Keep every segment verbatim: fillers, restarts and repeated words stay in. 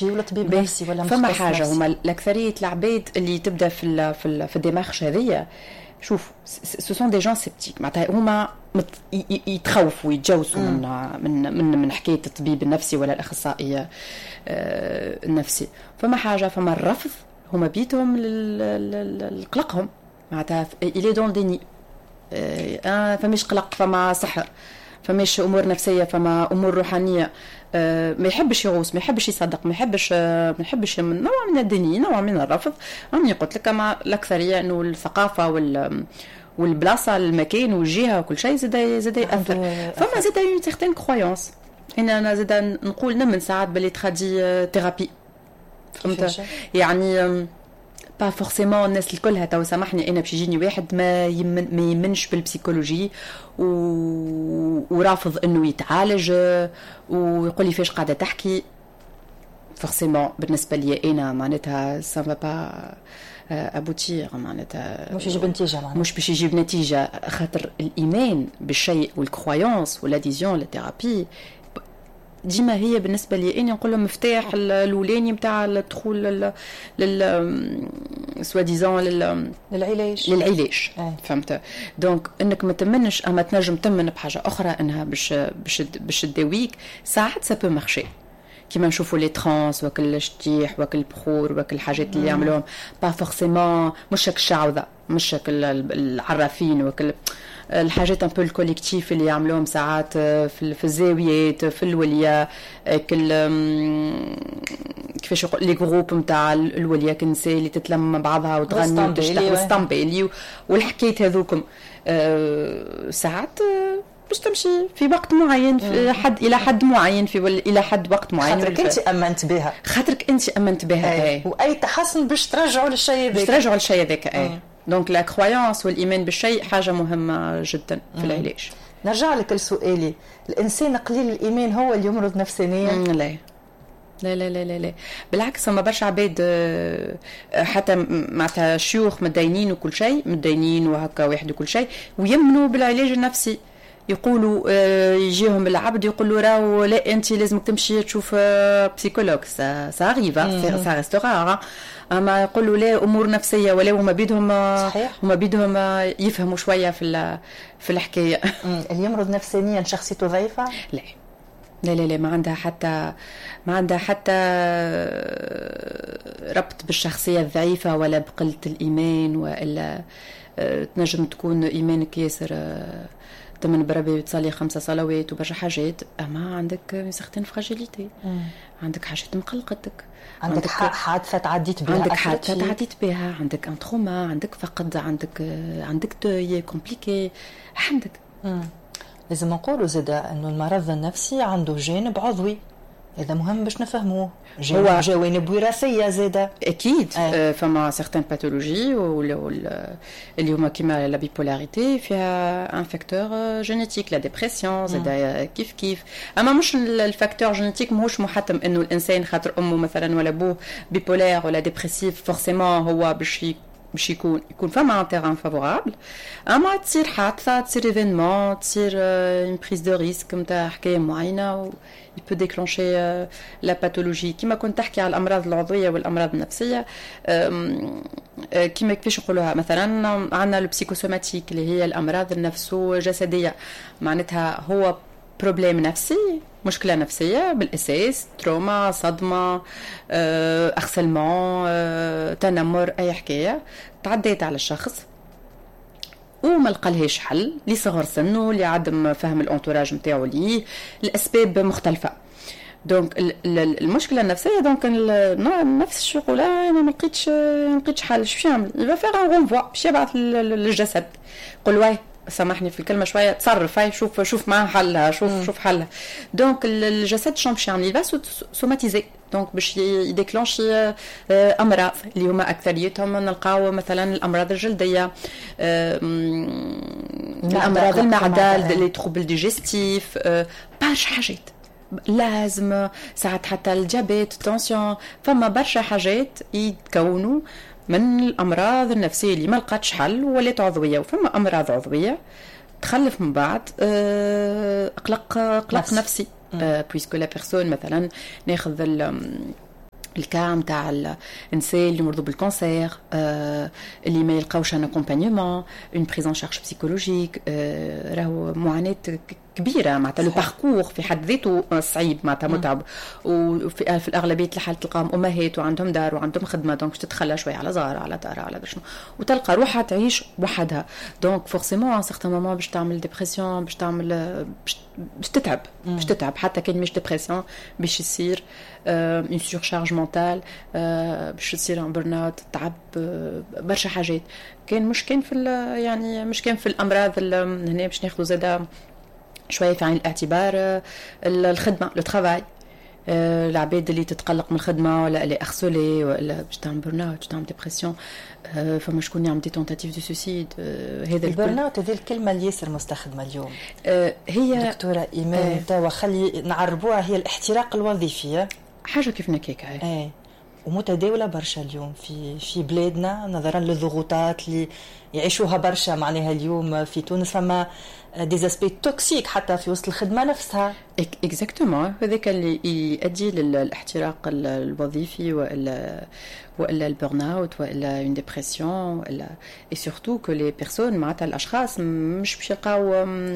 كوتشي ولا طبيب نفسي ولا مختص فما نفسي. حاجه هما الاكثريه العباد اللي تبدا في ال في ال في الدماغ هذيا. شوف سو سون دي جون سيبتيك معناتها هما يتخوفوا يتجوسوا من من من من حكايه الطبيب النفسي ولا الاخصائي النفسي. فما حاجه فما الرفض هما بيتهم لقلقهم معناتها إلي دون ديني. آه فماش قلق فما سحر فماش امور نفسيه فما امور روحانيه. آه ما يحبش يغوص ما يحبش يصدق ما يحبش آه ما يحبش من نوع من الديني نوع من الرفض. راني قلت لك مع الاكثريه انه الثقافه وال والبلاصه المكان والجهه وكل شيء زاد زاد ياثر. فما زاد اون سيغتين كرويونس ان انا زاد نقول نمن ساعات باللي تخدي ثيرابي فهمت يعني با فورسيمون الناس الكلها تو سامحني انا باش يجيني واحد ما يمن ما يمنش بالبسيكولوجي و... ورافض انه يتعالج ويقول لي فاش قاعده تحكي فورسيمون بالنسبه لي انا معناتها سا فا با ابوتير معناتها مش يجيب نتيجه معناتها مش باش يجيب نتيجه خاطر الايمان بالشيء والكرويونس والاديزيون للثيرابي ديما هي بالنسبه لي اني نقول لهم مفتاح الاولاني نتاع الدخول لل لل سوا ديزون لل للعلاج للعلاج فهمت. دونك انك ما تمنش اما تنجم تمن بحاجه اخرى انها باش باش باش تداويك ساعات سا بو مارشي كيما نشوفوا لي ترانس وكل الشتيح وكل البخور وكل الحاجات اللي يعملوهم با فورسيمون مش هك الشعوذه مش هك العرافين وكل الحاجات ان بو الكوليكتيف اللي يعملوهم ساعات في في الزاويات في الوليه كل كيفاش يقول لي جروب نتاع الوليه كنساء اللي تتلم مع بعضها وتغني وتشتغل ستامبيلي والحكايات هذوكم ساعات باش تمشي في وقت معين في حد الى حد معين في الى حد وقت معين خاطرك انت امنت بها خاطرك انت امنت بها اي واي تحسن باش ترجعوا للشيء هذاك باش ترجعوا للشيء هذاك اي دونك لا كرويونس والايمان بالشيء حاجه مهمه جدا في العلاج. نرجع لك لسؤالي الانسان قليل الايمان هو اللي يمرض نفسانيا؟ لا لا لا لا لا بالعكس هما برشا عباد حتى معناتها شيوخ متدينين وكل شيء متدينين وهكا واحد وكل شيء ويمنوا بالعلاج النفسي. يقولوا يجيهم العبد يقولوا راهو لا انت لازمك تمشي تشوف بسيكولوج سا سا اريفا سا ريست رار اما يقولوا لا امور نفسيه ولا هما بيدهم هما بيدهم يفهموا شويه في في الحكايه. اللي يمرض نفسانيا شخصيته ضعيفه؟ لا لا لا لا ما عندها حتى ما عندها حتى ربط بالشخصيه الضعيفه ولا بقله الايمان والا تنجم تكون ايمانك ياسر تمن بربي تصلي خمسة صلوات وبرشا حاجات اما عندك سيغتين فراجيليتي عندك حاجات مقلقتك عندك حادثه تعديت بها عندك حادثه تعديت بها عندك ان تروما عندك فقد عندك عندك دوي كومبليكي عندك مم. لازم نقولوا زاده انه المرض النفسي عنده جانب عضوي هذا مهم باش نفهموه هو جوانب وراثيه زاده اكيد آه. فما سيغتان باثولوجي اللي هما كيما لا بيبولاريتي فيها ان فاكتور جينيتيك لا ديبرسيون زاده كيف كيف اما مش الفاكتور جينيتيك ماهوش محتم انه الانسان خاطر امه مثلا ولا ابوه بيبولار ولا ديبرسيف فورسيمون هو باش باش يكون يكون فما ان تيران فافورابل اما تصير حادثه تصير ايفينمون تصير اون بريز دو ريسك نتاع حكايه معينه il peut déclencher euh, la pathologie كما كنت تحكي على الامراض العضويه والامراض النفسيه كما كيفاش نقولوها مثلا عندنا البسيكوسوماتيك اللي هي الامراض النفسو جسديه معناتها هو بروبليم نفسي مشكله نفسيه بالاساس تروما صدمه اغسلمون تنمر اي حكايه تعديت على الشخص وما لقالهاش حل لصغر سنه لعدم فهم الانتوراج نتاعو ليه الاسباب مختلفه. دونك المشكله النفسيه دونك نفس الشغل انا ما لقيتش ما لقيتش حل شو يعمل يبقى فيغ ان رونفوا باش يبعث للجسد يقول واي سامحني في الكلمه شويه تصرف هاي شوف شوف معها حلها شوف م. شوف حلها. دونك الجسد شنو باش يعمل يفا سوماتيزي دونك باش يديكلونشي امراض اللي هما اكثريتهم نلقاو مثلا الامراض الجلديه الامراض المعده لي تروبل ديجستيف برشا حاجات لازم ساعات حتى الجابيت التنسيون فما برشا حاجات يتكونوا من الامراض النفسيه اللي ما لقاتش حل ولات عضويه وفما امراض عضويه تخلف من بعد قلق قلق نفسي, نفسي. بويسكو لا بيرسون مثلا ناخذ الكام تاع الانسان اللي مرضوا بالكانسير آه اللي ما يلقاوش ان اكومبانيومون اون بريزون شارج بسيكولوجيك آه راهو معاناه كبيره معناتها لو باركور في حد ذاته صعيب معناتها متعب وفي في الاغلبيه الحالات تلقاهم امهات وعندهم دار وعندهم خدمه دونك تتخلى شويه على زهره على دار على شنو وتلقى روحها تعيش وحدها دونك فورسيمون ان سيغتان مومون باش تعمل ديبرسيون باش تعمل باش تتعب باش تتعب حتى كان مش ديبرسيون باش يصير اون سورشارج مونتال باش تصير ان برن اوت تعب برشا حاجات كان مش كان في يعني مش كان في الامراض هنا باش ناخذوا زاده شويه في عين الاعتبار الخدمه لو ترافاي العباد اللي تتقلق من الخدمه ولا اللي اغسولي ولا باش تعمل برن اوت تعمل ديبرسيون فما شكون يعمل دي تونتاتيف دو سوسيد هذا البرن اوت هذه الكلمه اللي ياسر مستخدمه اليوم هي دكتوره ايمان توا خلي نعربوها هي الاحتراق الوظيفي حاجه كيف نكيك هاي ايه ومتداوله برشا اليوم في في بلادنا نظرا للضغوطات اللي يعيشوها برشا معناها اليوم في تونس فما دي اسبي توكسيك حتى في وسط الخدمه نفسها اكزاكتومون هذاك اللي يؤدي للاحتراق الوظيفي والا والا البرن اوت والا اون ديبرسيون والا اي سورتو كو لي بيرسون معناتها الاشخاص مش باش يلقاو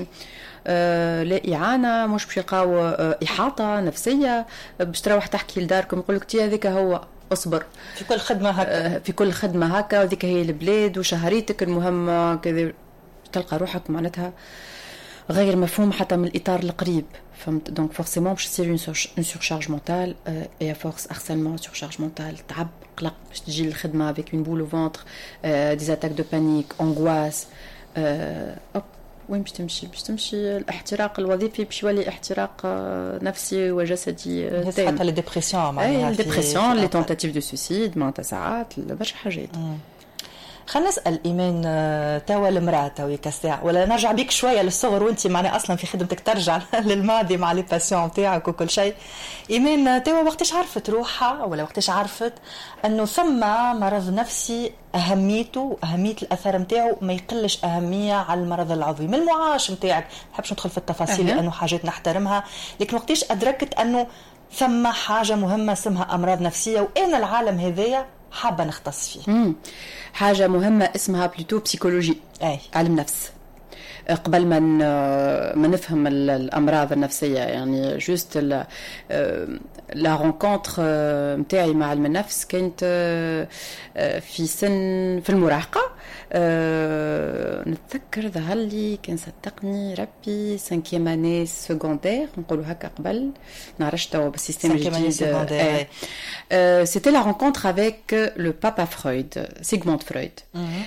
آه لا إعانة مش باش يلقاو آه إحاطة نفسية باش تروح تحكي لداركم يقولك تي هذيك هو اصبر في كل خدمة هكا آه في كل خدمة هكا وذيك هي البلاد وشهريتك المهمة كذا تلقى روحك معناتها غير مفهوم حتى من الإطار القريب فهمت دونك فورسيمون باش تصير اون سورشارج مونتال اي فورس هارسيلمون سورشارج مونتال تعب قلق باش تجي للخدمة avec une boule au ventre des attaques de panique angoisse hop وين باش تمشي باش تمشي الاحتراق الوظيفي باش يولي احتراق نفسي وجسدي حتى الديبرسيون معناها الديبرسيون لي تونتاتيف دو سوسيد معناتها ساعات برشا حاجات خلينا نسال ايمان توا المراه توي كساعه ولا نرجع بيك شويه للصغر وانت معنا اصلا في خدمتك ترجع للماضي مع لي باسيون تاعك وكل شيء ايمان توا وقتاش عرفت روحها ولا وقتاش عرفت انه ثم مرض نفسي اهميته واهميه الاثر نتاعو ما يقلش اهميه على المرض العضوي من المعاش نتاعك ما نحبش ندخل في التفاصيل أه. لانه حاجات نحترمها لكن وقتاش ادركت انه ثم حاجه مهمه اسمها امراض نفسيه وانا العالم هذايا حابه نختص فيه مم. حاجه مهمه اسمها بلوتو بسيكولوجي اي علم نفس قبل ما ما نفهم الامراض النفسيه يعني جوست لا رونكونتر نتاعي مع علم النفس كانت في سن في المراهقه نتذكر ظهر لي كان صدقني ربي سانكيام اني سكوندير نقولوا هكا قبل نعرفش توا بالسيستم الجديد سيتي لا رونكونتر افيك لو بابا فرويد سيغموند فرويد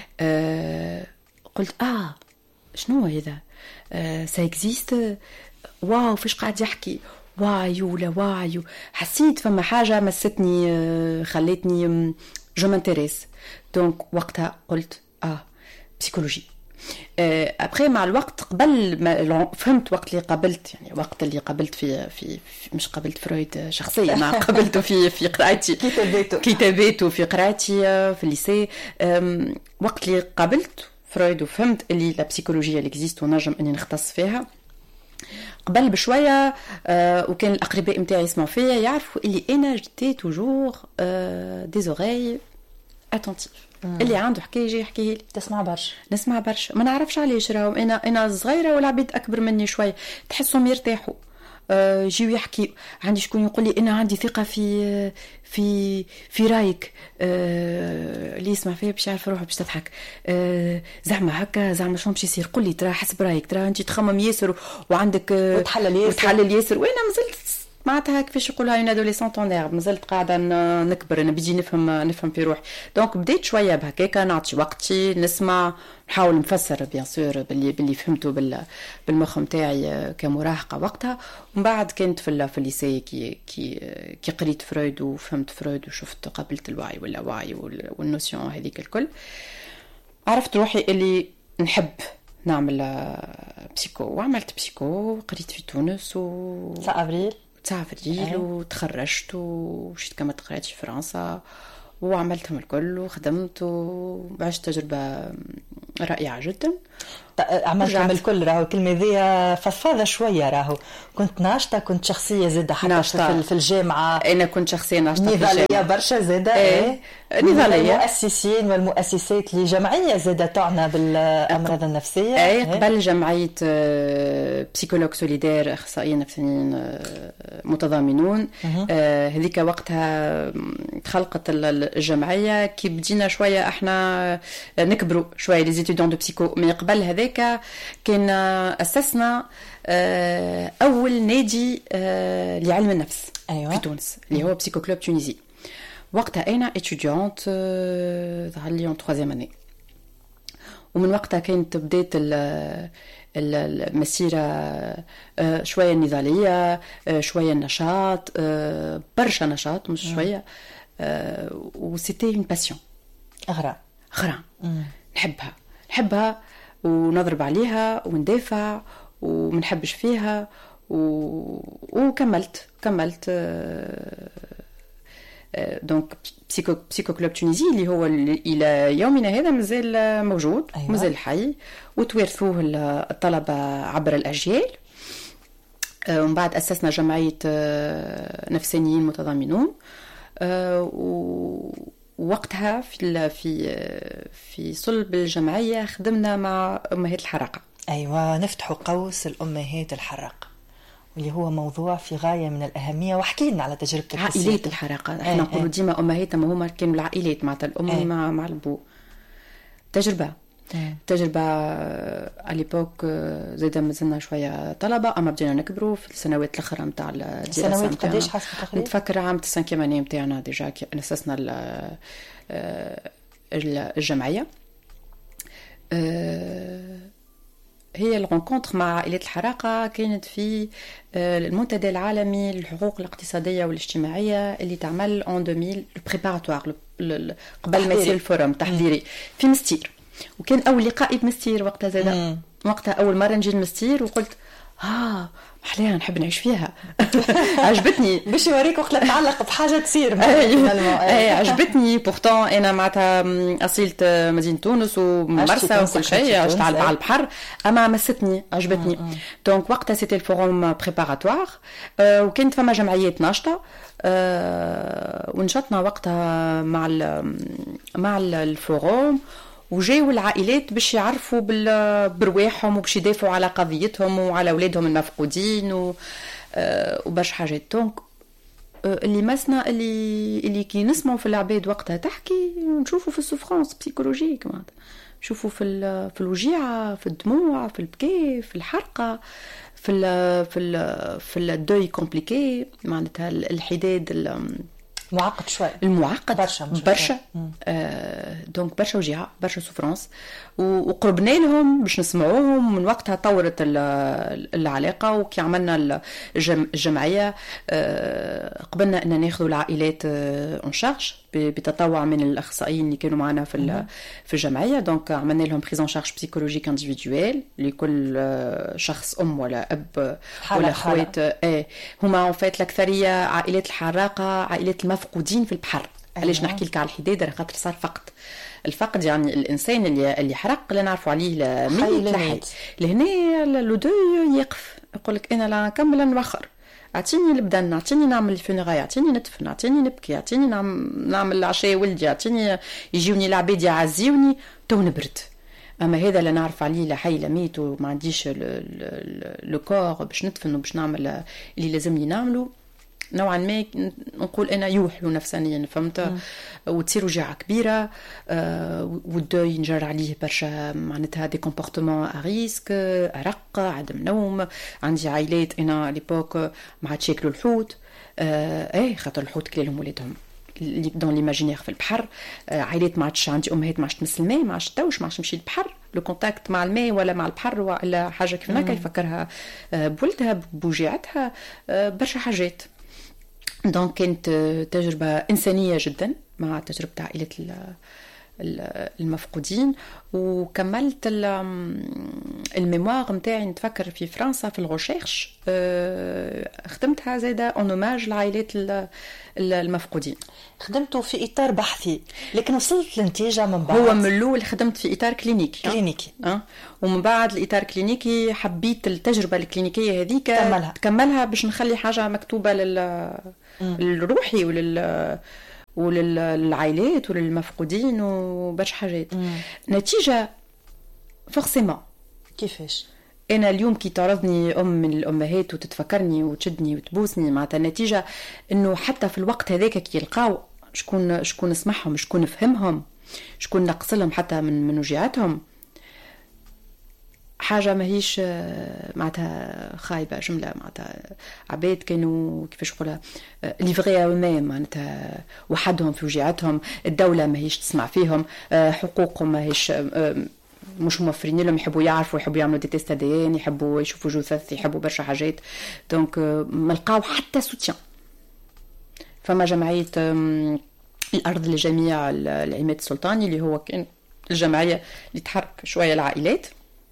قلت اه شنو هذا آه سا اكزيست واو فاش قاعد يحكي واعي ولا واعي حسيت فما حاجه مستني آه خلتني جو مانتيريس دونك وقتها قلت اه بسيكولوجي ابخي آه مع الوقت قبل ما فهمت وقت اللي قابلت يعني وقت اللي قابلت في في, في مش قابلت فرويد شخصيا ما قابلته في في قراءتي كتاباته كتاباته في قراءتي في الليسي وقت اللي قابلت فرويد وفهمت اللي لا بسيكولوجيا اللي اكزيست ونجم اني نختص فيها قبل بشويه آه وكان الاقرباء نتاعي يسمعوا فيا يعرفوا اللي انا جيتي توجور آه دي زوغاي اتونتيف اللي عنده حكايه يجي يحكي لي تسمع برشا نسمع برشا ما نعرفش علاش راهو انا انا صغيره والعباد اكبر مني شويه تحسهم يرتاحوا يجيو يحكي عندي شكون يقول لي انا عندي ثقه في في في رايك أه اللي يسمع فيا باش يعرف روحه باش تضحك أه زعما هكا زعما شنو باش يصير قول لي ترى حسب رايك ترى انت تخمم ياسر وعندك أه وتحلل ياسر وتحلل ياسر وانا مازلت معناتها كيفاش يقولها اون ادوليسونتونير مازلت قاعده نكبر انا بيجي نفهم نفهم في روحي دونك بديت شويه بهكاكا نعطي وقتي نسمع نحاول نفسر بيان سور باللي باللي فهمته بال بالمخ نتاعي كمراهقه وقتها ومن بعد كنت في في الليسي كي كي كي قريت فرويد وفهمت فرويد وشفت قابلت الوعي ولا وعي والنوسيون هذيك الكل عرفت روحي اللي نحب نعمل بسيكو وعملت بسيكو قريت في تونس و تسعة ابريل تسعة ابريل وتخرجت ومشيت كما قريت في فرنسا وعملتهم الكل وخدمت وعشت تجربة رائعة جدا عملتهم الكل راهو الكلمة ذي فضفاضة شوية راهو كنت ناشطة كنت شخصية زادة حتى ناشطة. في الجامعة أنا كنت شخصية ناشطة في الجامعة نضالية برشا زادة إيه نضالية المؤسسين والمؤسسات لجمعية زادة تعنى بالأمراض النفسية إيه قبل جمعية بسيكولوج سوليدير أخصائيين نفسيين متضامنون هذيك وقتها تخلقت الجمعية كي بدينا شوية احنا نكبروا شوية لي زيتيديون دو بسيكو من قبل هذاك كان أسسنا أول نادي لعلم النفس أيوة. في تونس اللي هو بسيكو كلوب تونيزي وقتها أنا إتيديونت ظهر لي en troisième année ومن وقتها كانت بداية المسيرة شوية النضالية شوية النشاط برشا نشاط مش شوية وسيتي اون باسيون غرام غرام نحبها نحبها ونضرب عليها وندافع ومنحبش فيها و... وكملت كملت دونك بسيكو بسيكو كلوب تونيزي اللي هو الى يومنا هذا مازال موجود أيوة. مازال حي وتوارثوه الطلبه عبر الاجيال ومن بعد اسسنا جمعيه نفسانيين متضامنون ووقتها في في في صلب الجمعيه خدمنا مع امهات الحرقه ايوه نفتحوا قوس الامهات الحرقه اللي هو موضوع في غاية من الأهمية واحكي لنا على تجربة عائلات الحرقة احنا نقولوا ديما أمهات ما هما كانوا العائلات مع الأم أي. مع مع الأبو تجربة أي. تجربة عليبوك زيدا مازلنا شوية طلبة أما بدينا نكبروا في السنوات الأخرى متاع الدراسة سنوات قديش حسب تقريبا نتفكر عام السانكيام اني متاعنا ديجا أسسنا الجمعية هي الرونكونتر مع عائلات الحراقة كانت في المنتدى العالمي للحقوق الاقتصادية والاجتماعية اللي تعمل en deux mille البريباراتوار قبل ما يصير الفورم تحضيري في مستير وكان أول لقائي بمستير وقتها زاد وقتها أول مرة نجي المستير وقلت ها محليها نحب نعيش فيها عجبتني باش يوريك وقت تعلق بحاجه تصير اي عجبتني بورتون انا معناتها اصيلت مدينه تونس ومرسى وكل شيء عشت على البحر اما مستني عجبتني دونك وقتها سيتي الفوروم بريباراتوار وكانت فما جمعيات ناشطه ونشطنا وقتها مع مع الفوروم وجاوا العائلات باش يعرفوا برواحهم وباش يدافعوا على قضيتهم وعلى اولادهم المفقودين و... وباش حاجات دونك اللي مسنا اللي اللي كي نسمعوا في العباد وقتها تحكي نشوفوا في السوفرانس بسيكولوجيك معناتها نشوفوا في ال... في الوجيعه في الدموع في البكاء في الحرقه في ال... في ال... في الدوي كومبليكي معناتها الحداد ال... معقد شوي المعقد برشا برشا آه دونك برشا وجيعه برشا سوفرانس وقربنا لهم باش نسمعوهم من وقتها طورت العلاقه وكي عملنا الجمعيه آه قبلنا ان ناخذوا العائلات اون شارج بتطوع من الاخصائيين اللي كانوا معنا في في الجمعيه دونك عملنا لهم بريزون شارج بسيكولوجيك انديفيدويل لكل شخص ام ولا اب ولا اخوات ايه هما ان فيت الاكثريه عائلات الحراقه عائلات المفقودين في البحر أيوة. علاش نحكي لك على الحداد خاطر صار فقد الفقد يعني الانسان اللي اللي حرق لا نعرفوا عليه لا ميت لا حي لهنا لو دو يقف يقول لك انا لا نكمل نوخر اعطيني البدن اعطيني نعمل الفينغاي اعطيني ندفن اعطيني نبكي اعطيني نعمل نعمل عشاء ولدي اعطيني يجيوني العباد يعزيوني تو نبرد اما هذا لا نعرف عليه لا حي لا ميت وما عنديش لو كور باش ندفن وباش نعمل اللي لازمني نعمله نوعا ما نقول انا يوحلوا نفسانيا فهمت وتصير وجعه كبيره آه والدوي ينجر عليه برشا معناتها دي كومبورتمون ا ريسك ارق عدم نوم عندي عائلات انا ليبوك ما عادش ياكلوا الحوت آه ايه خاطر الحوت كلهم ولادهم اللي دون ليماجينير في البحر آه عائلات ما عادش عندي امهات ما عادش تمس الماء ما عادش توش ما عادش تمشي البحر لو كونتاكت مع الماء ولا مع البحر ولا حاجه كيف هكا يفكرها آه بولدها بوجيعتها آه برشا حاجات دونك كانت تجربة إنسانية جدا مع تجربة عائلة المفقودين. وكملت الميموار نتاعي نتفكر في فرنسا في الغوشيرش، خدمتها زاده اون اوماج لعائلات المفقودين. خدمته في اطار بحثي لكن وصلت لنتيجه من بعد؟ هو من الاول خدمت في اطار كلينيكي كلينيكي أه؟ ومن بعد الاطار كلينيكي حبيت التجربه الكلينيكيه هذيك تكملها تكملها باش نخلي حاجه مكتوبه لل للروحي ولل وللعائلات وللمفقودين وبرشا حاجات. مم. نتيجه فورسيمون كيفاش انا اليوم كي تعرضني ام من الامهات وتتفكرني وتشدني وتبوسني، معناتها النتيجه انه حتى في الوقت هذاك كي يلقاو شكون شكون نسمعهم، شكون نفهمهم، شكون نقصلهم حتى من من وجيعتهم، حاجه ماهيش معناتها خايبه جمله. معناتها عباد كانوا كيفاش نقولها ليفغي او معناتها وحدهم في وجيعتهم، الدوله ماهيش تسمع فيهم، حقوقهم ماهيش مش موفرين لهم، يحبوا يعرفوا، يحبوا يعملوا دي تيست دي ان، يحبوا يشوفوا جثث، يحبوا برشا حاجات. دونك ما لقاو حتى سوتيان. فما جمعيه الارض لجميع العماد السلطاني اللي هو كان الجمعيه اللي تحرك شويه العائلات،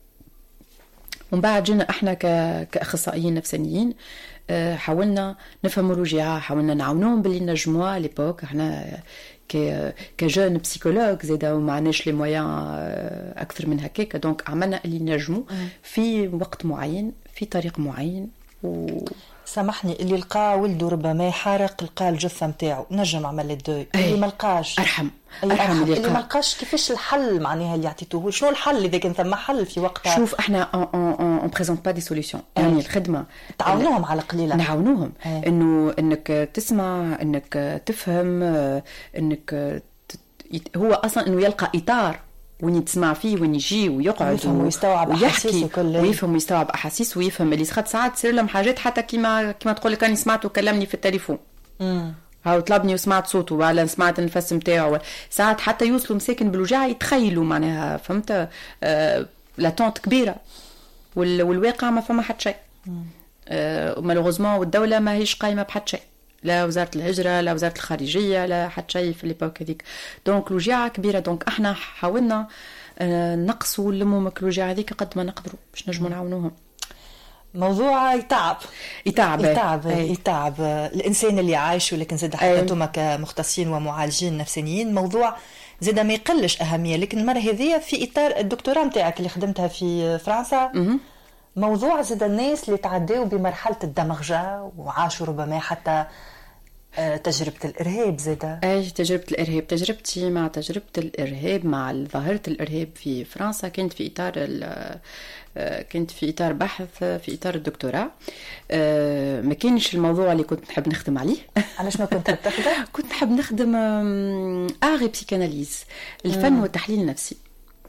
ومن بعد جينا احنا كاخصائيين نفسانيين حاولنا نفهموا الوجيعه، حاولنا نعاونوهم باللي نجموها ليبوك. احنا كجون بسيكولوج زاده ومعناش لي مويان اكثر من هكاك، دونك عملنا اللي نجمو في وقت معين في طريق معين. و سامحني، اللي لقى ولده ربما حارق لقى الجثه نتاعو نجم عمل الدوي، اللي ما لقاش ارحم ارحم اللي, اللي ما لقاش كيفاش الحل معناها اللي عطيتوه؟ شنو الحل اذا كان ثم حل في وقتها؟ شوف احنا اون بريزونت با دي سوليوشن، يعني الخدمه تعاونوهم على قليله، نعاونوهم انه انك تسمع، انك تفهم، انك هو اصلا انه يلقى اطار وين تسمع فيه، وين يجي ويقعد ويفهم ويستوعب احاسيسه كلها، ويفهم ويستوعب احاسيس، ويفهم اللي سخط ساعات تصير لهم حاجات حتى كيما كيما تقول لك انا سمعت وكلمني في التليفون، امم هاو طلبني وسمعت صوته ولا سمعت النفس نتاعو، ساعات حتى يوصلوا مساكن بالوجع يتخيلوا معناها فهمت آه لاتونت كبيره وال... والواقع ما فما حتى شيء. آه مالوغوزمون والدوله ما هيش قايمه بحد شيء، لا وزاره الهجره لا وزاره الخارجيه لا حتى شيء في ليبوك هذيك. دونك الوجيعه كبيره، دونك احنا حاولنا آه نقصوا لموا الوجيعه هذيك قد ما نقدروا باش نجموا نعاونوهم. موضوع يتعب يتعب يتعب يتعب الانسان اللي عايش، ولكن زاد حتى انتم كمختصين ومعالجين نفسانيين موضوع زاد ما يقلش اهميه. لكن المره هذه في اطار الدكتوراه نتاعك اللي خدمتها في فرنسا، موضوع زاد الناس اللي تعدوا بمرحله الدمغجه وعاشوا ربما حتى تجربة الإرهاب زادة. أي تجربة الإرهاب، تجربتي مع تجربة الإرهاب مع ظاهرة الإرهاب في فرنسا كانت في إطار كنت في إطار بحث في إطار الدكتوراه. ما كانش الموضوع اللي كنت نحب نخدم عليه. علاش ما كنت تخدم؟ كنت نحب نخدم آغي بسيكاناليز، الفن والتحليل النفسي.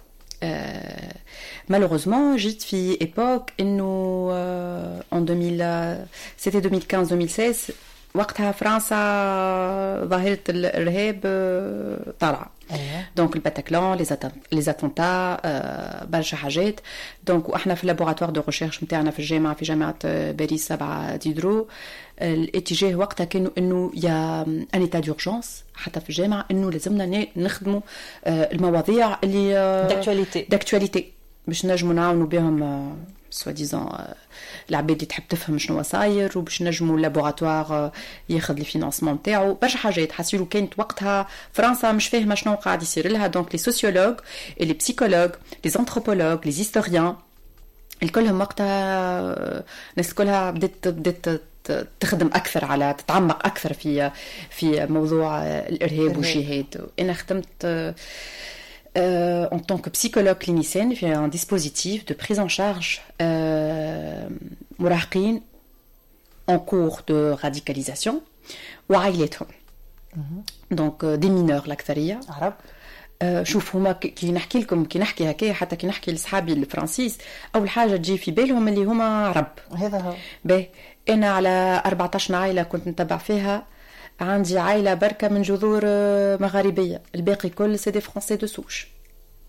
مالوغوزمون جيت في إيبوك إنه en deux mille c'était deux mille quinze deux mille seize وقتها فرنسا ظاهرة الإرهاب طالعة. دونك الباتاكلون لي زاتونتا برشا حاجات. دونك واحنا في اللابوراتوار دو ريشيرش نتاعنا في الجامعة في جامعة باريس سبعة ديدرو، الاتجاه وقتها كانوا انه يا ان ايتا دورجونس حتى في الجامعة انه لازمنا نخدموا المواضيع اللي داكتواليتي داكتواليتي باش نجموا نعاونوا بهم سوا ديزون العباد اللي تحب تفهم شنو صاير، وباش نجموا اللابوراتوار ياخذ الفينانسمون نتاعو برشا حاجات. حسيلو كانت وقتها فرنسا مش فاهمه شنو قاعد يصير لها. دونك لي سوسيولوج لي بسيكولوج لي انثروبولوج لي هيستوريان الكلهم وقتها الناس كلها بدات بدات تخدم اكثر على تتعمق اكثر في في موضوع الارهاب والجهاد. انا خدمت Euh, en tant que psychologue clinicienne, j'ai un dispositif de prise en charge euh, مراهقين en cours de radicalisation وعائلتهم. donc euh, des mineurs الأكثرية عرب. euh, شوف هما كي نحكي لكم كي نحكي هكا حتى كي نحكي لصحابي الفرنسيس أول حاجة تجي في بالهم اللي هما عرب. هذا هو. باهي أنا على أربعة عشر عائلة كنت نتبع فيها، عندي عائلة بركة من جذور مغاربية، الباقي كل سي دي فرنسي دو سوش.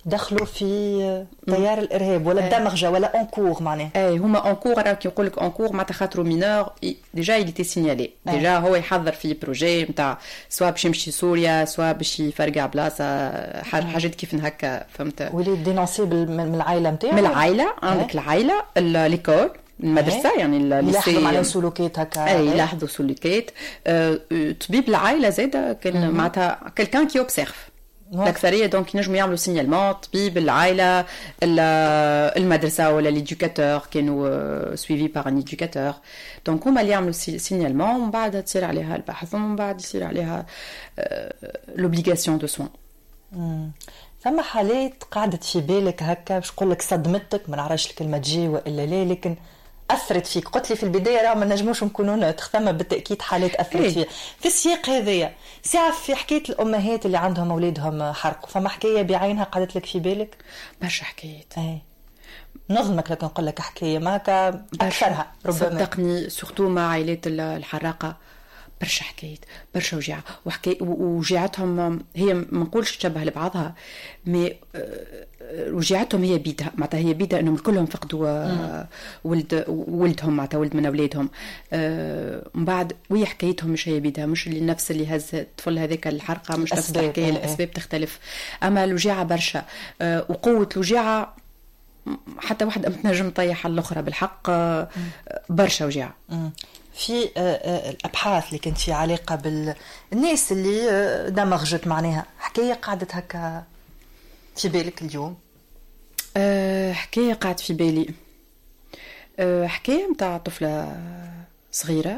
دخلوا في تيار الارهاب ولا الدمغجه ولا انكور معناها. اي هما انكور راه كي يقول لك انكور معناتها خاطرو مينور ديجا il était signalé ديجا هو يحضر في بروجي نتاع سواء باش يمشي سوريا سواء باش يفرقع بلاصه حاجات كيف هكا فهمت. وليد دينونسي من العائله نتاعو من العائله عندك العائله ليكول المدرسه يعني الليسي يلاحظوا سلوكيات هكا. اي يلاحظوا سلوكيات. طبيب العائله زاده كان معناتها كلكان كي اوبسيرف الأكثرية دونك ينجموا يعملوا سينيالمون طبيب العائلة المدرسة ولا ليدوكاتور كانوا سويفي باغ ان ايدوكاتور دونك هما اللي يعملوا سينيالمون ومن بعد تصير عليها البحث ومن بعد يصير عليها لوبليغاسيون دو سوان. ثم حالات قعدت في بالك هكا باش نقول لك صدمتك ما نعرفش الكلمة تجي والا لا لكن أثرت فيك؟ قلت لي في البداية راه ما نجموش نكونوا نوتر ثم بالتأكيد حالات أثرت إيه؟ فيها في السياق هذايا ساعة في حكاية الأمهات اللي عندهم أولادهم حرقوا فما حكاية بعينها قعدت لك في بالك؟ برشا حكايات. أي نظمك لكن نقول لك حكاية ما هكا أكثرها ربما صدقني سورتو مع عائلات الحراقة برشا حكايات برشا وجيعة وحكاية وجيعتهم هي ما نقولش تشبه لبعضها مي وجيعتهم هي بيدها معناتها هي بيدها انهم كلهم فقدوا ولد ولدهم معناتها ولد من اولادهم من بعد وهي حكايتهم مش هي بيدها مش اللي نفس اللي هز الطفل هذاك الحرقه مش نفس الحكايه الاسباب تختلف اما الوجيعة برشا وقوة الوجيعة حتى واحدة متنجم طيح على الأخرى بالحق برشا وجيعة. في الأبحاث اللي كانت في علاقة بالناس اللي دمغجت معناها حكاية قعدت هكا في بالك اليوم؟ أه حكاية قعدت في بالي أه حكاية متاع طفلة صغيرة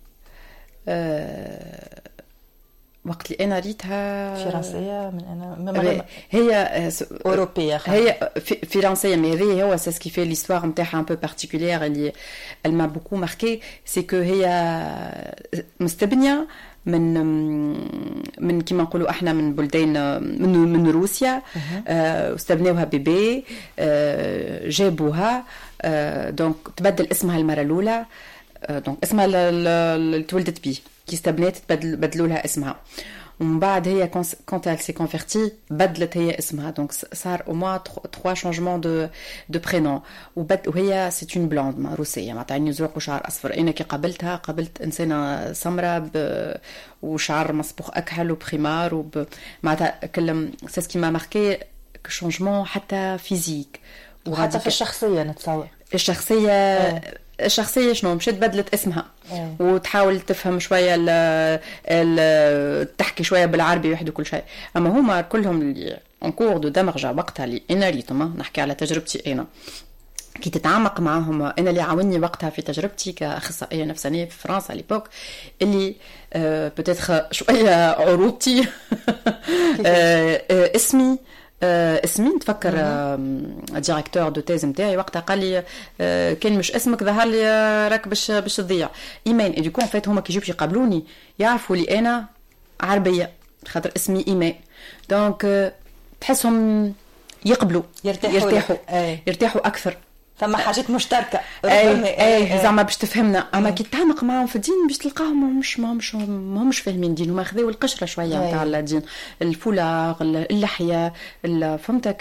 أه وقت اللي انا ريتها فرنسيه من انا هي اوروبيه هي فرنسيه مي هذه هو سا سكي في ليستوار نتاعها ان بو بارتيكولير اللي elle m'a beaucoup marqué c'est que هي مستبنيه من من كما نقولوا احنا من بلدان من من روسيا واستبناوها بيبي جابوها دونك تبدل اسمها المره الاولى دونك اسمها اللي تولدت بيه كي استبنات بدلوا لها اسمها ومن بعد هي كونت elle s'est convertie بدلت هي اسمها دونك صار au moins trois changements de de prénom وهي c'est une blonde روسيه معناتها عيني زرق وشعر اصفر. انا كي قابلتها قابلت انسانه سمراء وشعر مصبوغ اكحل وبخمار وب... معناتها كلم c'est ce qui m'a marqué changement حتى فيزيك وحتى في الشخصيه نتصور الشخصيه اه. الشخصية شنو مشيت بدلت اسمها أيه. وتحاول تفهم شوية ال ال تحكي شوية بالعربي وحده كل شيء أما هما كلهم اللي انكور دو دمغجة وقتها اللي أنا ريتهم نحكي على تجربتي أنا كي تتعمق معهم أنا اللي عاوني وقتها في تجربتي كأخصائية نفسانية في فرنسا ليبوك اللي آه بتدخل شوية عروبتي آه آه اسمي اسمي نتفكر ديريكتور دو تيز نتاعي وقتها قال لي كان مش اسمك ظهر لي راك باش باش تضيع ايمان اي ديكو فات هما كي يجيو يقابلوني يعرفوا لي انا عربيه خاطر اسمي ايمان دونك تحسهم يقبلوا يرتاحوا يرتاحوا, يرتاحوا اكثر ثم حاجات مشتركه اي اي زعما باش تفهمنا اما كي تعمق معاهم في الدين باش تلقاهم مش ما مش ما همش فاهمين دين هما خذاو القشره شويه نتاع الدين الفولاغ اللحيه فهمتك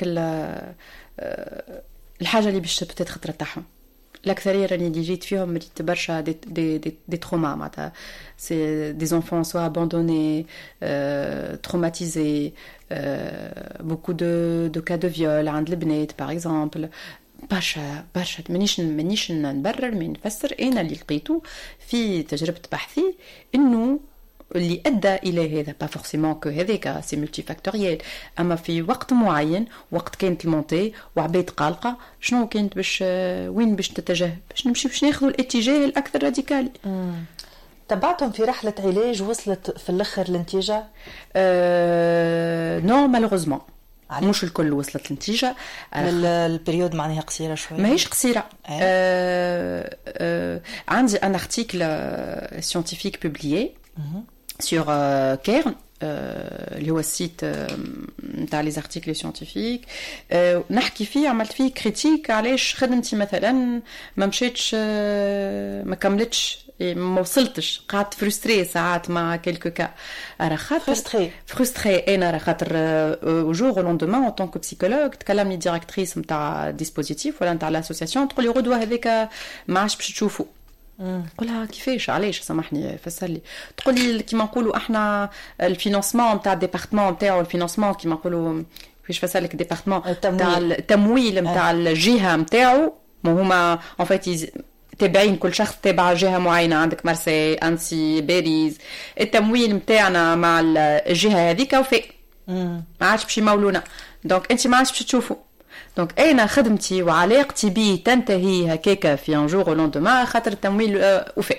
الحاجه اللي باش بتدخل ترتاحهم. الاكثريه راني اللي جيت فيهم ريت برشا دي دي دي, دي تروما معناتها سي دي زونفون سوا اباندوني تروماتيزي بوكو دو دو كا دو فيول عند البنات باغ اكزومبل برشا برشا مانيش مانيش نبرر ما نفسر انا اللي لقيته في تجربه بحثي انه اللي ادى الى هذا با فورسيمون كو هذاك سي ملتي فاكتوريال اما في وقت معين وقت كانت المونتي وعبيد قلقه شنو كانت باش وين باش تتجه باش نمشي باش ناخذوا الاتجاه الاكثر راديكالي. تبعتهم في رحله علاج وصلت في الاخر لنتيجه؟ أه نو مالوغوزمون مش الكل وصلت لنتيجه. البريود معناها قصيره شويه ماهيش قصيره. أه أه عندي ان ارتيكل سيانتيفيك بوبليي sur euh, Cairn اللي هو السيت نتاع لي زارتيكل سيانتيفيك نحكي فيه عملت فيه كريتيك علاش خدمتي مثلا ما مشيتش ما كملتش ما وصلتش قعدت فرستري ساعات مع كلكو كا راه خاطر فرستري فرستري انا راه خاطر جور لوندومان ان طونك بسيكولوج تكلمني ديريكتريس نتاع ديسبوزيتيف ولا نتاع لاسوسياسيون تقول لي غدوه هذيك ما عادش باش تشوفوا نقولها كيفاش علاش سامحني فسر لي تقول لي كيما نقولوا احنا الفينانسمون نتاع الديبارتمون نتاعو الفينانسمون كيما نقولوا كيفاش فسر لك الديبارتمون نتاع التمويل نتاع الجهه نتاعو ما هما ان فيت تابعين كل شخص تابع جهه معينه عندك مارسي انسي باريس التمويل نتاعنا مع الجهه هذيك وفي ما عادش باش يمولونا دونك انت ما عادش باش تشوفوا دونك انا خدمتي وعلاقتي بي تنتهي هكاك في ان جور لوندومان خاطر التمويل وفي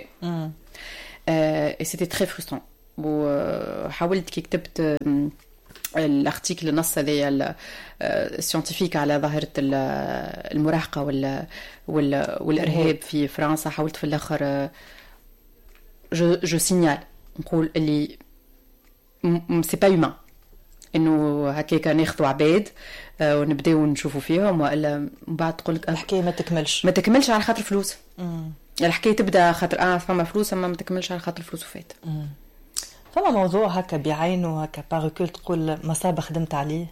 اي سيتي تري فرسترون وحاولت كي كتبت الارتيكل النص هذايا السيانتيفيك على ظاهره المراهقه وال والارهاب في فرنسا حاولت في الاخر جو جو سينيال نقول اللي سي با هيومان انه هكاك ناخذوا عباد ونبداو نشوفوا فيهم والا من بعد تقول لك الحكايه ما تكملش ما تكملش على خاطر فلوس الحكايه تبدا خاطر اه فما فلوس اما ما تكملش على خاطر فلوس وفات فما موضوع هكا بعينه هكا باغوكول تقول مصاب خدمت عليه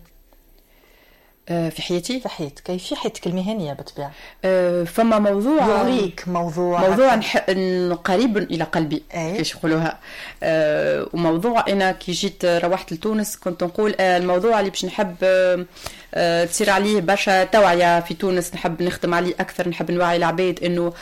في حياتي في حياتك كيف في حياتك المهنيه بالطبيعه فما موضوع يوريك موضوع موضوع قريب الى قلبي كيش يقولوها وموضوع انا كي جيت روحت لتونس كنت نقول الموضوع اللي باش نحب تصير عليه برشا توعيه في تونس نحب نخدم عليه اكثر نحب نوعي العباد انه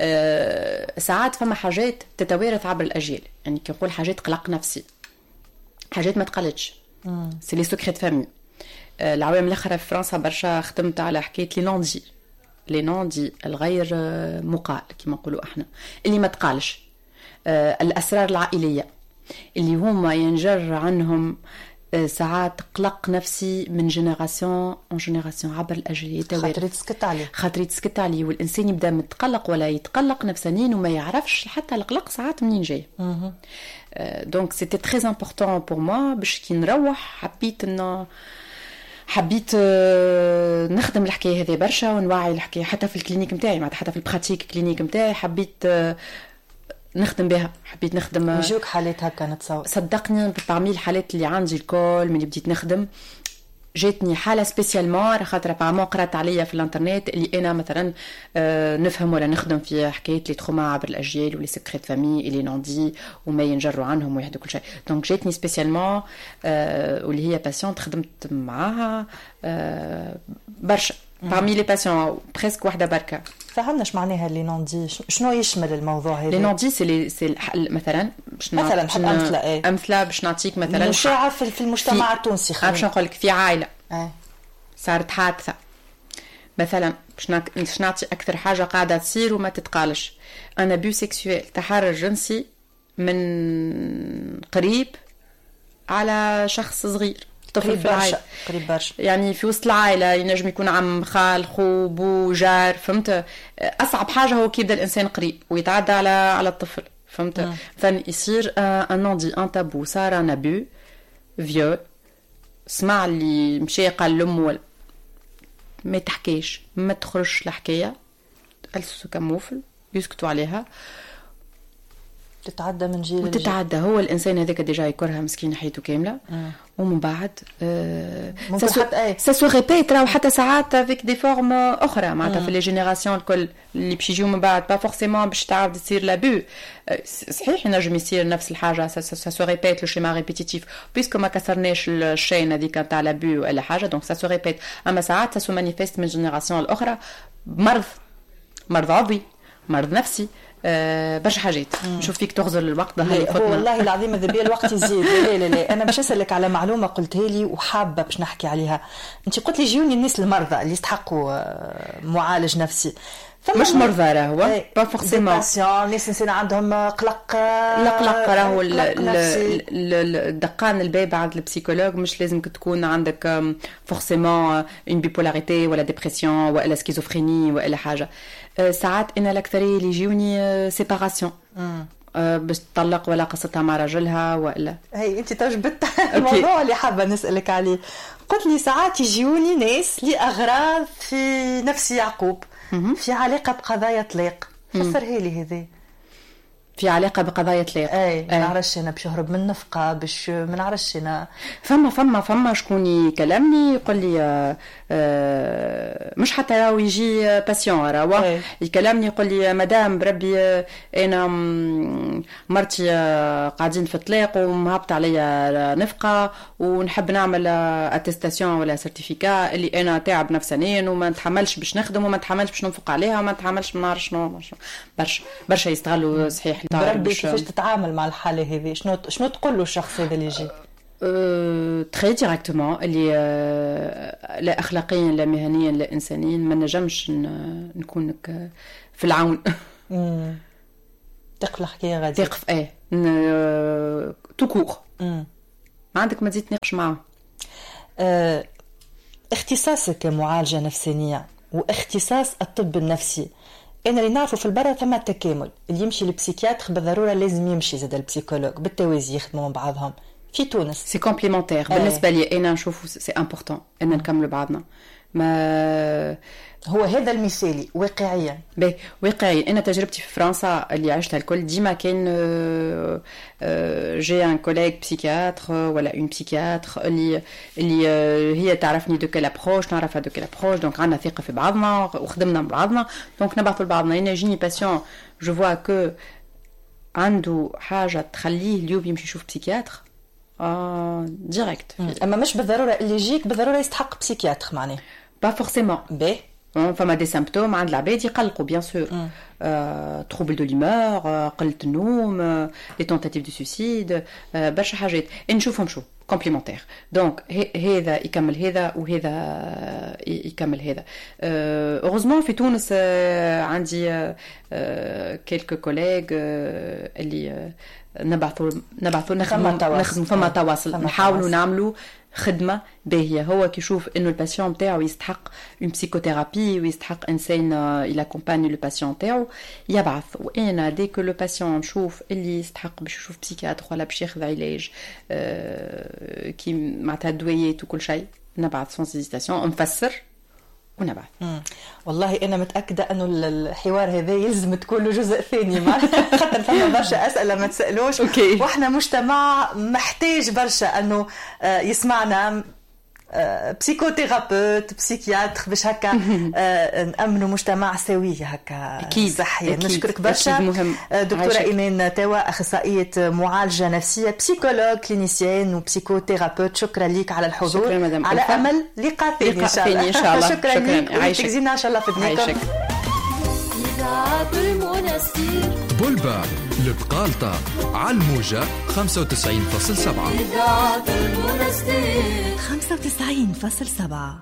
ساعات فما حاجات تتوارث عبر الاجيال يعني كي نقول حاجات قلق نفسي حاجات ما تقلتش سي لي سكريت فامي العوام الاخرى في فرنسا برشا خدمت على حكايه لي نوندي لي نوندي الغير مقال كما نقولوا احنا اللي ما تقالش الاسرار العائليه اللي هما ينجر عنهم ساعات قلق نفسي من جينيراسيون اون جينيراسيون عبر الاجيال خاطر تسكت عليه خاطر تسكت عليه والانسان يبدا متقلق ولا يتقلق نفسانيا وما يعرفش حتى القلق ساعات منين جاي دونك سيتي تري امبورطون بور موا باش كي نروح حبيت انه حبيت نخدم الحكايه هذه برشا ونوعي الحكايه حتى في الكلينيك نتاعي معناتها حتى في البراتيك كلينيك نتاعي حبيت نخدم بها حبيت نخدم يجوك حالات هكا نتصور صدقني بارمي الحالات اللي عندي الكل من بديت نخدم جاتني حاله سبيسيالمون خاطر ابارمون قرات عليا في الانترنت اللي انا مثلا آه نفهم ولا نخدم في حكايه لي تروما عبر الاجيال ولي سكريت فامي اللي نوندي وما ينجروا عنهم ويحدوا كل شيء دونك جاتني سبيسيالمون آه واللي هي باسيونت خدمت معاها آه برشا parmi les patients presque واحده بركه فهمنا ايش معناها لي نوندي شنو يشمل الموضوع هذا لي نوندي سي سي مثلا باش مثلا امثله ايه امثله باش نعطيك مثلا مشاعه في المجتمع التونسي خلينا باش نقول لك في عائله ايه صارت حادثه مثلا باش نعطي اكثر حاجه قاعده تصير وما تتقالش انا بيو سيكسويل تحرر جنسي من قريب على شخص صغير قريب برشا قريب برشا يعني في وسط العائله ينجم يكون عم خال خو بو جار فهمت اصعب حاجه هو كي يبدا الانسان قريب ويتعدى على على الطفل فهمت مثلا يصير ان نوندي ان تابو صار ان ابو فيول سمع اللي مشى قال لامه ما تحكيش ما تخرجش الحكايه السو كموفل يسكتوا عليها تتعدى من جيل وتتعدى هو الانسان هذاك ديجا يكرهها مسكين حياته كامله مم. ومن بعد آه ممكن سا حتى ايه سا سو ريبيت راهو حتى ساعات افيك دي فورم اخرى معناتها في لي جينيراسيون الكل اللي باش يجيو من بعد با فورسيمون باش تعاود تصير لابو صحيح ينجم يصير نفس الحاجه سا سو ريبيت لو شيما ريبيتيتيف بيسكو ما كسرناش الشين هذيك تاع لابو ولا حاجه دونك سا سو ريبيت اما ساعات سا سو مانيفيست من جينيراسيون الاخرى مرض مرض عضوي مرض نفسي أه برشا حاجات نشوف فيك تغزر الوقت ده هو والله العظيم اذا بيا الوقت يزيد لا لا لا انا باش اسالك على معلومه قلتها لي وحابه باش نحكي عليها انت قلت لي جيوني الناس المرضى اللي يستحقوا معالج نفسي مش مرضى راهو با فورسيمون ناس انسان عندهم قلق القلق راهو دقان الباب عند البسيكولوج مش لازم تكون عندك فورسيمون اون بيبولاريتي ولا ديبرسيون ولا سكيزوفريني ولا حاجه ساعات انا الاكثريه اللي يجوني سيباراسيون باش تطلق ولا قصتها مع رجلها ولا هي انت تجبت الموضوع اللي حابه نسالك عليه قلت لي ساعات يجوني ناس لاغراض في نفس يعقوب في علاقه بقضايا طلاق فسرها لي هذه في علاقه بقضايا طلاق. اي ما نعرفش انا باش نهرب من النفقه باش ما نعرفش انا. فما فما فما شكون يكلمني يقول لي آه آه مش حتى راهو يجي باسيون راهو يكلمني يقول لي مدام بربي آه انا مرتي آه قاعدين في الطلاق ومهبط عليا نفقه ونحب نعمل اتستاسيون ولا سيرتيفيكا اللي انا تعب نفسانيا وما نتحملش باش نخدم وما نتحملش باش ننفق عليها وما نتحملش ما نعرف شنو برشا برشا يستغلوا صحيح. بربي كيفاش تتعامل مع الحاله هذه؟ شنو شنو تقول له الشخص هذا اللي يجي؟ أه... تري ديريكتومون اللي أه... لا اخلاقيا لا مهنيا لا انسانيا ما نجمش ن... نكونك في العون. امم تقف الحكايه غادي تقف ايه ن... تكور ما عندك ما تزيد تناقش معاه. أه... اختصاصك معالجه نفسانيه واختصاص الطب النفسي انا اللي نعرفه في البرة ثم تكامل اللي يمشي للبسيكياتر بالضروره لازم يمشي زاد البسيكولوج بالتوازي يخدموا مع بعضهم في تونس. سي كومبليمونتير بالنسبه لي انا نشوفه سي امبورطون ان نكملوا بعضنا. ما هو هذا المثالي واقعيا. باهي واقعيا انا تجربتي في فرنسا اللي عشتها الكل ديما كان جي ان كوليغ بسيكياتر ولا اون بسيكياتر اللي اللي هي تعرفني دو كيل ابروش نعرفها دو كيل ابروش دونك عندنا ثقه في بعضنا وخدمنا مع بعضنا دونك نبعثوا لبعضنا. انا يجيني باسيون جو فوا كو عنده حاجه تخليه اليوم يمشي يشوف بسيكياتر اه ديريكت. اما مش بالضروره اللي يجيك بالضروره يستحق بسيكياتر معناه با فورسيمون. باهي فما دي سيمبتوم عند العباد يقلقوا بيان سور تروبل دو ليمور قله النوم لي تونتاتيف دو سوسيد برشا حاجات نشوفهم شو كومبليمونتير دونك هذا يكمل هذا وهذا يكمل هذا. اوغوزمون في تونس عندي كيلكو كوليغ اللي نبعثوا نبعثوا نخدموا فما تواصل نحاولوا نعملوا خدمه باهيه. هو كيشوف انه الباسيون نتاعو يستحق اون بسيكوثيرابي ويستحق انسان الى كومباني لو باسيون نتاعو يبعث. وانا ديك لو باسيون نشوف اللي يستحق باش يشوف بسيكياتر ولا باش ياخذ علاج أه كي معناتها دويات وكل شيء نبعث سون هيزيتاسيون نفسر ونبعث. والله انا متاكده انه الحوار هذا يلزم تكون له جزء ثاني مع خاطر فما برشا اسئله ما تسالوش واحنا مجتمع محتاج برشا انه يسمعنا بسيكوثيرابيوت بسيكياتر باش هكا نأمنوا مجتمع سوي هكا صحي. نشكرك برشا دكتوره ايمان توا اخصائيه معالجه نفسيه بسيكولوج كلينيسيان وبسيكوثيرابيوت. شكرا ليك على الحضور على امل لقاء ثاني ان شاء الله. ان شاء الله شكرا ليك وتجزينا ان شاء الله في دنياكم. بولبار البقالطة على الموجة خمسة وتسعين فاصل سبعة خمسة وتسعين فاصل سبعة.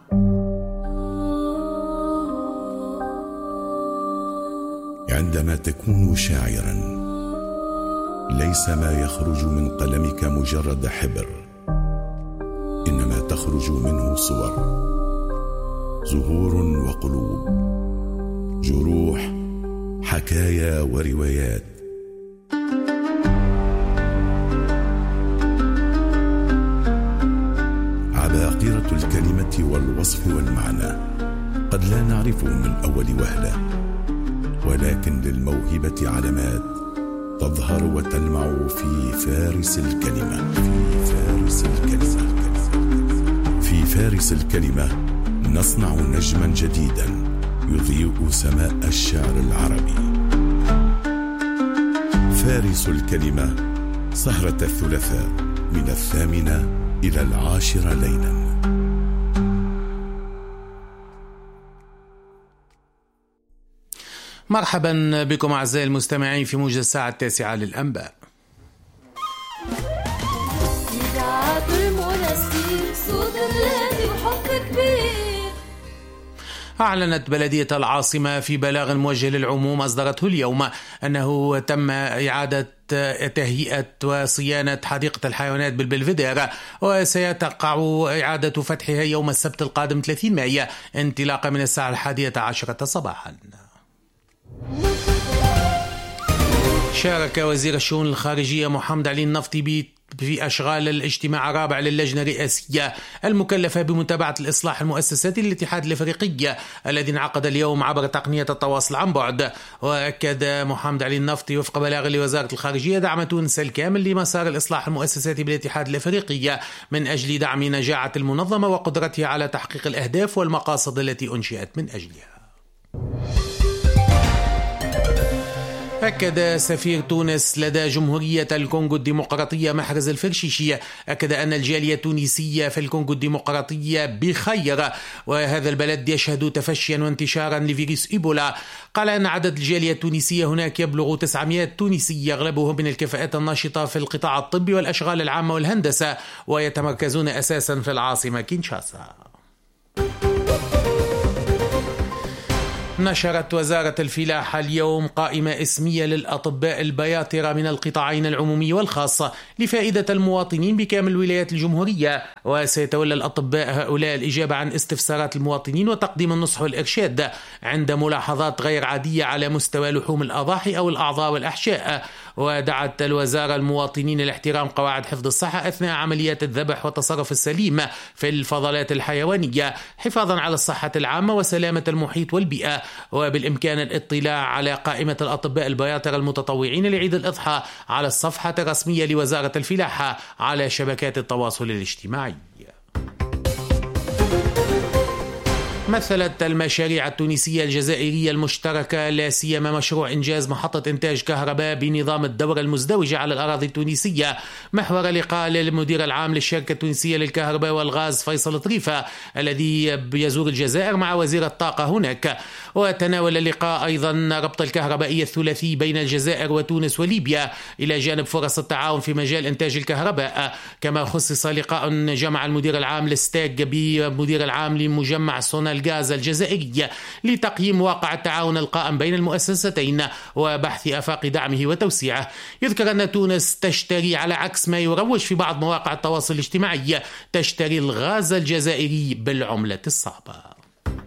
عندما تكون شاعرا ليس ما يخرج من قلمك مجرد حبر إنما تخرج منه صور زهور وقلوب جروح حكايا وروايات. عباقرة الكلمة والوصف والمعنى قد لا نعرفه من أول وهلة ولكن للموهبة علامات تظهر وتلمع في فارس الكلمة. في فارس الكلمة في فارس الكلمة نصنع نجما جديدا يضيء سماء الشعر العربي. فارس الكلمة سهرة الثلاثاء من الثامنة إلى العاشرة ليلا. مرحبا بكم أعزائي المستمعين في موجة الساعة التاسعة للأنباء. أعلنت بلدية العاصمة في بلاغ موجه للعموم أصدرته اليوم أنه تم إعادة تهيئة وصيانة حديقة الحيوانات بالبلفدير وسيتقع إعادة فتحها يوم السبت القادم ثلاثين مايو انطلاقا من الساعة الحادية عشرة صباحا. شارك وزير الشؤون الخارجية محمد علي النفطي في أشغال الاجتماع الرابع للجنة الرئاسية المكلفة بمتابعة الإصلاح المؤسساتي للاتحاد الأفريقي الذي انعقد اليوم عبر تقنية التواصل عن بعد. وأكد محمد علي النفطي وفق بلاغ لوزارة الخارجية دعم تونس الكامل لمسار الإصلاح المؤسساتي بالاتحاد الأفريقي من أجل دعم نجاعة المنظمة وقدرتها على تحقيق الأهداف والمقاصد التي أنشئت من أجلها. أكد سفير تونس لدى جمهورية الكونغو الديمقراطية محرز الفرشيشي أكد أن الجالية التونسية في الكونغو الديمقراطية بخير، وهذا البلد يشهد تفشيا وانتشارا لفيروس إيبولا. قال أن عدد الجالية التونسية هناك يبلغ تسعمائة تونسي أغلبهم من الكفاءات الناشطة في القطاع الطبي والأشغال العامة والهندسة، ويتمركزون أساسا في العاصمة كينشاسا. نشرت وزارة الفلاحة اليوم قائمة اسمية للأطباء البياطرة من القطاعين العمومي والخاص لفائدة المواطنين بكامل ولايات الجمهورية، وسيتولى الأطباء هؤلاء الإجابة عن استفسارات المواطنين وتقديم النصح والإرشاد عند ملاحظات غير عادية على مستوى لحوم الأضاحي أو الأعضاء والأحشاء. ودعت الوزارة المواطنين لاحترام قواعد حفظ الصحة أثناء عمليات الذبح والتصرف السليم في الفضلات الحيوانية حفاظا على الصحة العامة وسلامة المحيط والبيئة. وبالإمكان الاطلاع على قائمة الأطباء البياطرة المتطوعين لعيد الأضحى على الصفحة الرسمية لوزارة الفلاحة على شبكات التواصل الاجتماعي. مثلت المشاريع التونسية الجزائرية المشتركة لا سيما مشروع إنجاز محطة إنتاج كهرباء بنظام الدورة المزدوجة على الأراضي التونسية محور لقاء للمدير العام للشركة التونسية للكهرباء والغاز فيصل طريفة الذي يزور الجزائر مع وزير الطاقة هناك. وتناول اللقاء أيضا ربط الكهربائي الثلاثي بين الجزائر وتونس وليبيا إلى جانب فرص التعاون في مجال إنتاج الكهرباء. كما خصص لقاء جمع المدير العام لستاج بمدير العام لمجمع سونا الغاز الجزائري لتقييم واقع التعاون القائم بين المؤسستين وبحث آفاق دعمه وتوسيعه. يذكر أن تونس تشتري على عكس ما يروج في بعض مواقع التواصل الاجتماعي تشتري الغاز الجزائري بالعملة الصعبة.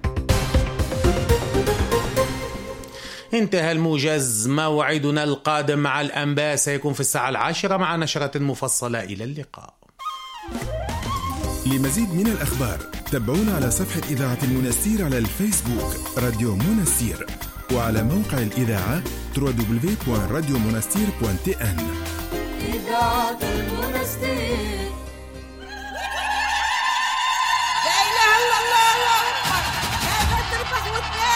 انتهى الموجز. موعدنا القادم مع الأنباء سيكون في الساعة العاشرة مع نشرة مفصلة. إلى اللقاء. لمزيد من الأخبار تابعونا على صفحة إذاعة المنستير على الفيسبوك راديو منستير، وعلى موقع الإذاعة دبليو دبليو دبليو دوت راديو منستير دوت تي إن. إذاعة المنستير.